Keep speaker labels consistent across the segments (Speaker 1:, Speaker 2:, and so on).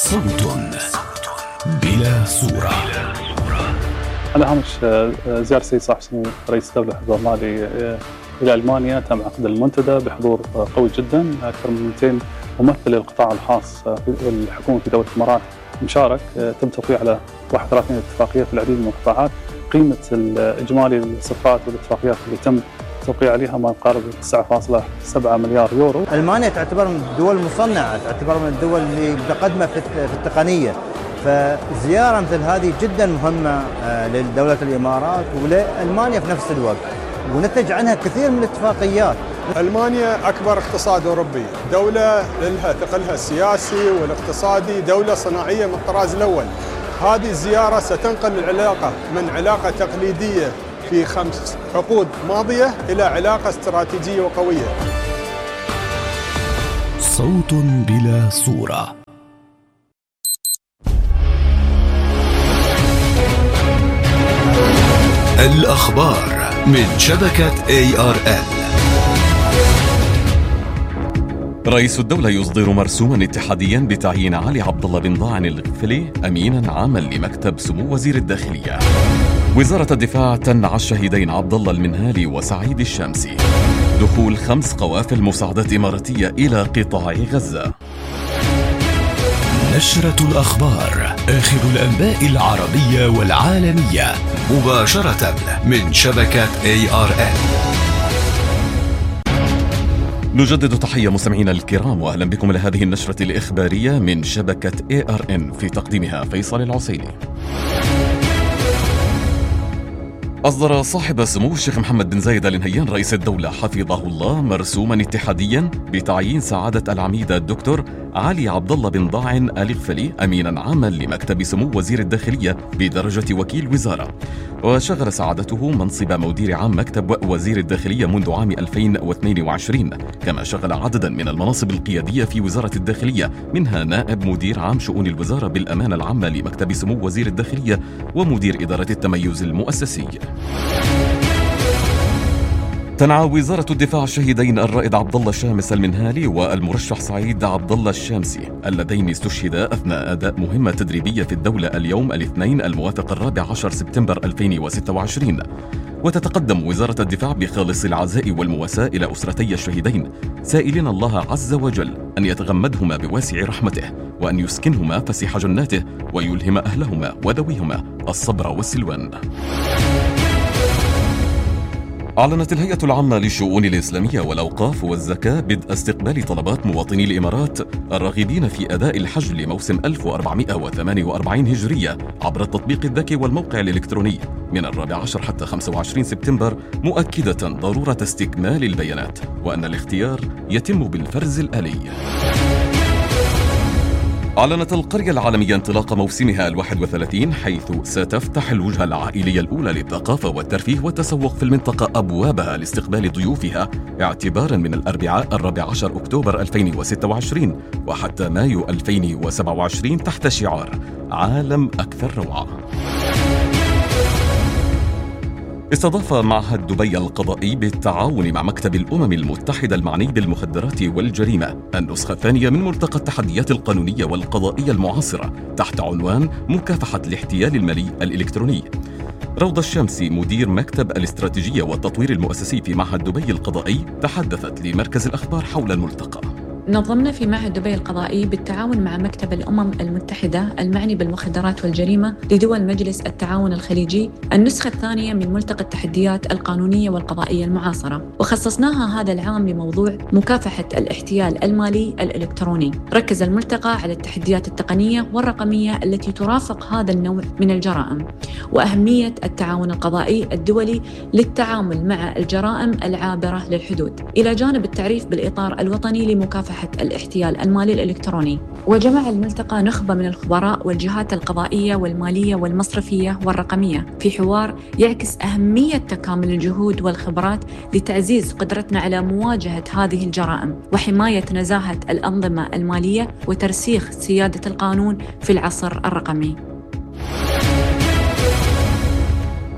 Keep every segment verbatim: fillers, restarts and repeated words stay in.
Speaker 1: صوت بلا صورة.
Speaker 2: على هامش زيارة السيد صاحب السمو رئيس الدولة حفظه الله إلى ألمانيا، تم عقد المنتدى بحضور قوي جدا، أكثر من مئتين ممثل للقطاع الخاص والحكومة في دولة الإمارات مشارك. تم توقيع على واحد وثلاثين اتفاقية في العديد من القطاعات. قيمة الإجمالي الصفقات والاتفاقيات اللي تم توقيع عليها ما يقارب تسعة فاصلة سبعة مليار يورو.
Speaker 3: ألمانيا تعتبر من الدول المصنعة، تعتبر من الدول اللي متقدمة في التقنية، فزيارة مثل هذه جدا مهمة لدولة الإمارات ولألمانيا في نفس الوقت، ونتج عنها كثير من الاتفاقيات.
Speaker 4: ألمانيا أكبر اقتصاد أوروبي، دولة لها ثقلها السياسي والاقتصادي، دولة صناعية من الطراز الأول. هذه الزيارة ستنقل العلاقة من علاقة تقليدية في خمس عقود ماضية إلى علاقة استراتيجية وقوية.
Speaker 1: صوت بلا صورة. الأخبار من شبكة إيه آر إل.
Speaker 5: رئيس الدولة يصدر مرسوما اتحاديا بتعيين علي عبد الله بن ضاعن الغفلي أمينا عاما لمكتب سمو وزير الداخلية. وزارة الدفاع تنعى الشهيدين عبد الله المنهالي وسعيد الشامسي. دخول خمس قوافل مساعدات إماراتية إلى قطاع غزة.
Speaker 1: نشرة الأخبار، آخر الأنباء العربية والعالمية مباشرة من شبكة إيه آر إل.
Speaker 5: نجدد تحية مستمعينا الكرام، وأهلا بكم لهذه النشرة الإخبارية من شبكة إيه آر إن، في تقديمها فيصل العسيلي. أصدر صاحب السمو الشيخ محمد بن زايد آل نهيان رئيس الدولة حفظه الله مرسوما اتحاديا بتعيين سعادة العميد الدكتور علي عبد الله بن ضاعن الغفلي أمينا عاما لمكتب سمو وزير الداخلية بدرجة وكيل وزارة. وشغل سعادته منصب مدير عام مكتب وزير الداخلية منذ عام ألفين واثنين وعشرين، كما شغل عددا من المناصب القيادية في وزارة الداخلية، منها نائب مدير عام شؤون الوزارة بالأمانة العامة لمكتب سمو وزير الداخلية ومدير إدارة التميز المؤسسي. تنعى وزارة الدفاع الشهيدين الرائد عبد الله شامس المنهالي والمرشح سعيد عبد الله الشامسي اللذين استشهدا أثناء أداء مهمة تدريبية في الدولة اليوم الاثنين الموافق الرابع عشر سبتمبر ألفين وستة وعشرين. وتتقدم وزارة الدفاع بخالص العزاء والمواساة إلى أسرتي الشهيدين، سائلين الله عز وجل أن يتغمدهما بواسع رحمته، وأن يسكنهما فسيح جناته، ويلهم أهلهما وذويهما الصبر والسلوان. أعلنت الهيئة العامة للشؤون الإسلامية والأوقاف والزكاة بدء استقبال طلبات مواطني الإمارات الراغبين في أداء الحج لموسم ألف وأربعمائة وثمانية وأربعين هجرية عبر التطبيق الذكي والموقع الإلكتروني من الرابع عشر حتى خمسة وعشرين سبتمبر، مؤكدة ضرورة استكمال البيانات وأن الاختيار يتم بالفرز الآلي. أعلنت القرية العالمية انطلاق موسمها الواحد وثلاثين، حيث ستفتح الوجهة العائلية الأولى للثقافة والترفيه والتسوق في المنطقة أبوابها لاستقبال ضيوفها اعتباراً من الأربعاء الرابع عشر أكتوبر ألفين وستة وعشرين وحتى مايو ألفين وسبعة وعشرين تحت شعار عالم أكثر روعة. استضاف معهد دبي القضائي بالتعاون مع مكتب الأمم المتحدة المعني بالمخدرات والجريمة النسخة الثانية من ملتقى التحديات القانونية والقضائية المعاصرة تحت عنوان مكافحة الاحتيال المالي الإلكتروني. روضة الشامسي مدير مكتب الاستراتيجية والتطوير المؤسسي في معهد دبي القضائي تحدثت لمركز الأخبار حول الملتقى.
Speaker 6: نظمنا في معهد دبي القضائي بالتعاون مع مكتب الأمم المتحدة المعني بالمخدرات والجريمة لدول مجلس التعاون الخليجي النسخة الثانية من ملتقى التحديات القانونية والقضائية المعاصرة، وخصصناها هذا العام لموضوع مكافحة الاحتيال المالي الإلكتروني. ركز الملتقى على التحديات التقنية والرقمية التي ترافق هذا النوع من الجرائم، وأهمية التعاون القضائي الدولي للتعامل مع الجرائم العابرة للحدود، إلى جانب التعريف بالإطار الوطني لمكافحة الاحتيال المالي الإلكتروني. وجمع الملتقى نخبة من الخبراء والجهات القضائية والمالية والمصرفية والرقمية في حوار يعكس أهمية تكامل الجهود والخبرات لتعزيز قدرتنا على مواجهة هذه الجرائم وحماية نزاهة الأنظمة المالية وترسيخ سيادة القانون في العصر الرقمي.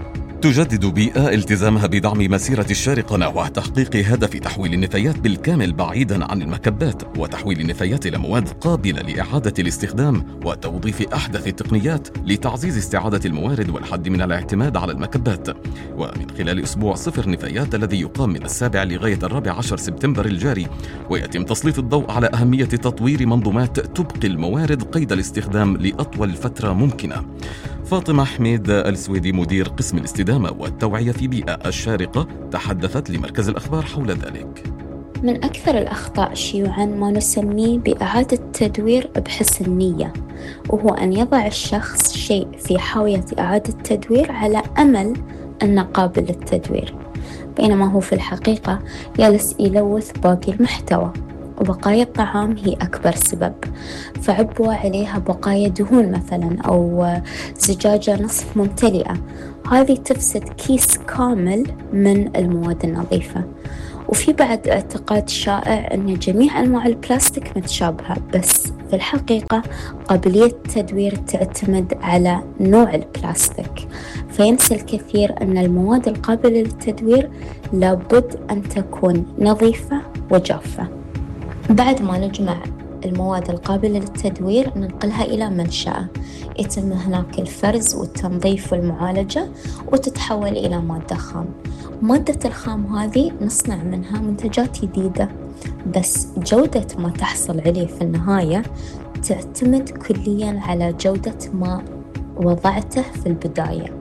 Speaker 5: تجدد بيئة التزامها بدعم مسيرة الشارقة نحو تحقيق هدف تحويل النفايات بالكامل بعيدا عن المكبات، وتحويل النفايات إلى مواد قابلة لإعادة الاستخدام وتوظيف أحدث التقنيات لتعزيز استعادة الموارد والحد من الاعتماد على المكبات. ومن خلال أسبوع صفر نفايات الذي يقام من السابع لغاية الرابع عشر سبتمبر الجاري، ويتم تسليط الضوء على أهمية تطوير منظومات تبقي الموارد قيد الاستخدام لأطول فترة ممكنة. فاطمة حميد السويدي مدير قسم الاستدامة والتوعية في بيئة الشارقة تحدثت لمركز الأخبار حول ذلك.
Speaker 7: من أكثر الأخطاء شيوعاً ما نسميه بإعادة تدوير بحسن نية، وهو أن يضع الشخص شيء في حاوية إعادة تدوير على أمل أنه قابل للتدوير، بينما هو في الحقيقة يلس يلوث باقي المحتوى. وبقايا الطعام هي أكبر سبب، فعبوا عليها بقايا دهون مثلا أو زجاجة نصف ممتلئة، هذه تفسد كيس كامل من المواد النظيفة. وفي بعد اعتقاد شائع أن جميع أنواع البلاستيك متشابهة، بس في الحقيقة قابلية التدوير تعتمد على نوع البلاستيك، فينسى الكثير أن المواد القابلة للتدوير لابد أن تكون نظيفة وجافة. بعد ما نجمع المواد القابلة للتدوير ننقلها إلى منشأة، يتم هناك الفرز والتنظيف والمعالجة وتتحول إلى مادة خام. مادة الخام هذه نصنع منها منتجات جديدة، بس جودة ما تحصل عليه في النهاية تعتمد كلياً على جودة ما وضعته في البداية.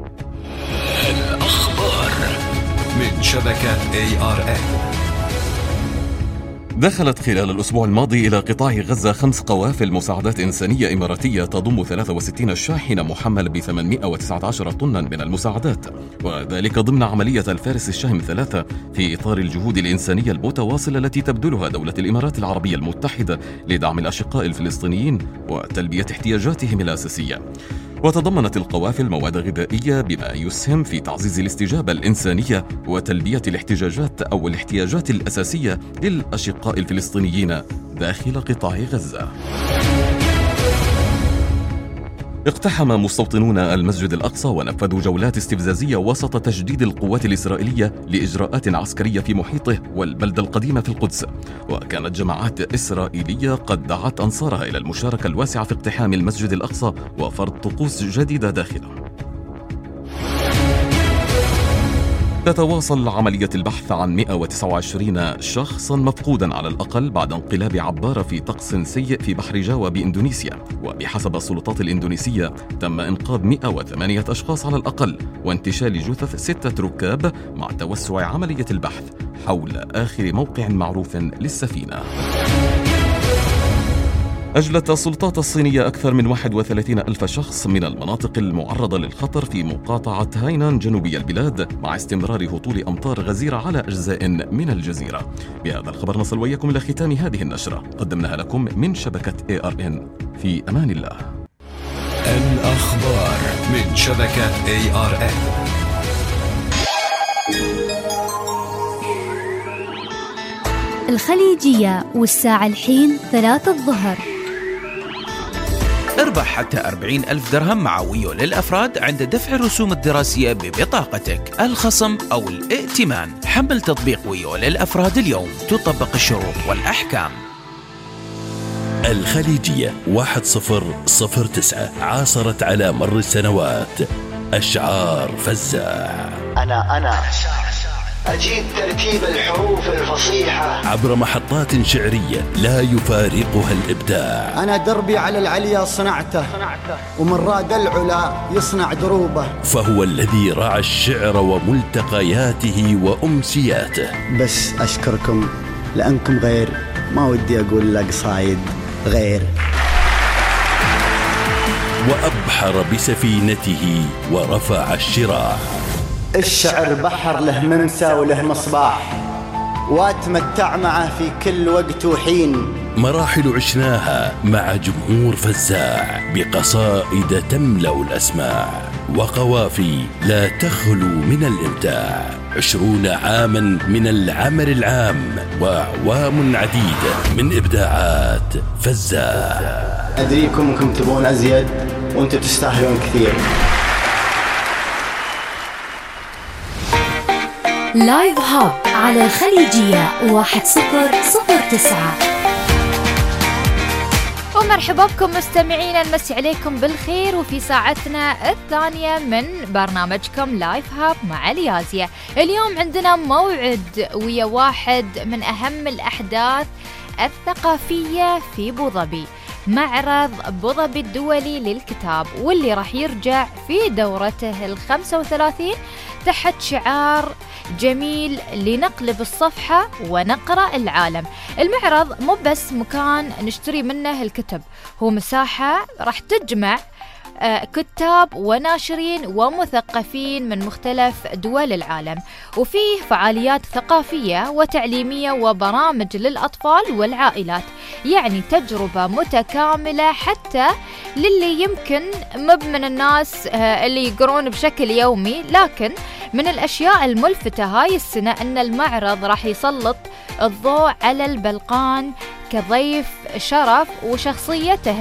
Speaker 1: الأخبار من شبكة إيه آر إن.
Speaker 5: دخلت خلال الأسبوع الماضي إلى قطاع غزة خمس قوافل مساعدات إنسانية إماراتية تضم ثلاثة وستين شاحنة محملة ب ثمانمائة وتسعة عشر طنا من المساعدات، وذلك ضمن عملية الفارس الشهم ثلاثة في إطار الجهود الإنسانية المتواصلة التي تبذلها دولة الإمارات العربية المتحدة لدعم الأشقاء الفلسطينيين وتلبية احتياجاتهم الأساسية. وتضمنت القوافل مواد غذائية بما يسهم في تعزيز الاستجابة الإنسانية وتلبية الاحتياجات أو الاحتياجات الأساسية للأشقاء الفلسطينيين داخل قطاع غزة. اقتحم مستوطنون المسجد الأقصى ونفذوا جولات استفزازية وسط تجديد القوات الإسرائيلية لإجراءات عسكرية في محيطه والبلدة القديمة في القدس، وكانت جماعات إسرائيلية قد دعت أنصارها إلى المشاركة الواسعة في اقتحام المسجد الأقصى وفرض طقوس جديدة داخله. تتواصل عملية البحث عن مائة وتسعة وعشرين شخصاً مفقوداً على الأقل بعد انقلاب عبارة في طقس سيء في بحر جاوا بإندونيسيا، وبحسب السلطات الإندونيسية تم إنقاذ مائة وثمانية أشخاص على الأقل وانتشال جثث ستة ركاب مع توسع عملية البحث حول آخر موقع معروف للسفينة. أجلت السلطات الصينية أكثر من واحد وثلاثين ألف شخص من المناطق المعرضة للخطر في مقاطعة هاينان جنوبي البلاد مع استمرار هطول أمطار غزيرة على أجزاء من الجزيرة. بهذا الخبر نصل وإياكم إلى ختام هذه النشرة قدمناها لكم من شبكة إيه آر إن. في أمان الله.
Speaker 1: الأخبار من شبكة إيه آر إن.
Speaker 8: الخليجية والساعة الحين ثلاثة الظهر.
Speaker 9: اربح حتى أربعين ألف درهم مع ويو للأفراد عند دفع الرسوم الدراسية ببطاقتك، الخصم أو الائتمان. حمل تطبيق ويو للأفراد اليوم، تطبق الشروط والأحكام.
Speaker 10: الخليجية واحد صفر صفر تسعة عاصرت على مر السنوات أشعار فزاع.
Speaker 11: أنا أنا أجيد ترتيب الحروف الفصيحة
Speaker 10: عبر محطات شعرية لا يفارقها الإبداع.
Speaker 11: أنا دربي على العليا صنعته ومن راد العلا يصنع دروبه.
Speaker 10: فهو الذي رعى الشعر وملتقياته وأمسياته.
Speaker 11: بس أشكركم لأنكم غير، ما ودي أقول لك صايد غير.
Speaker 10: وأبحر بسفينته ورفع الشراع.
Speaker 11: الشعر بحر له ممسى وله مصباح، واتمتع معه في كل وقت وحين.
Speaker 10: مراحل عشناها مع جمهور فزاع بقصائد تملأ الأسماع وقوافي لا تخلو من الإمتاع. عشرون عاما من العمل العام وأعوام عديدة من إبداعات فزاع.
Speaker 11: أدريكم أنكم تبون أزيد وأنتم تستاهلون كثير.
Speaker 8: لايف هاب على الخليجية واحد صفر صفر تسعة.
Speaker 12: ومرحبا بكم مستمعينا، نمسي عليكم بالخير وفي ساعتنا الثانية من برنامجكم لايف هاب مع اليازية. اليوم عندنا موعد ويا واحد من أهم الأحداث الثقافية في بوظبي، معرض بوظبي الدولي للكتاب، واللي راح يرجع في دورته الخمسة وثلاثين تحت شعار جميل لنقلب الصفحة ونقرأ العالم. المعرض مو بس مكان نشتري منه الكتب، هو مساحة راح تجمع كتاب وناشرين ومثقفين من مختلف دول العالم، وفيه فعاليات ثقافية وتعليمية وبرامج للأطفال والعائلات، يعني تجربة متكاملة حتى للي يمكن مب من الناس اللي يقرون بشكل يومي. لكن من الأشياء الملفتة هاي السنة أن المعرض راح يسلط الضوء على البلقان كضيف شرف، وشخصيته